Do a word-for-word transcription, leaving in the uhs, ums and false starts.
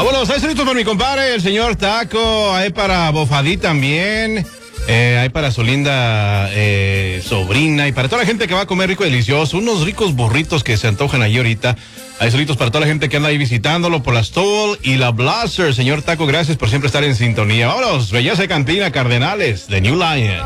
Vámonos, hay solitos para mi compadre, el señor Taco, hay para Bofadí también, eh, hay para su linda eh, sobrina y para toda la gente que va a comer rico y delicioso, unos ricos burritos que se antojan ahí ahorita. Hay solitos para toda la gente que anda ahí visitándolo por la Stoll y la Blaster. Señor Taco, gracias por siempre estar en sintonía. Vámonos, Belleza Cantina Cardenales de New Lion.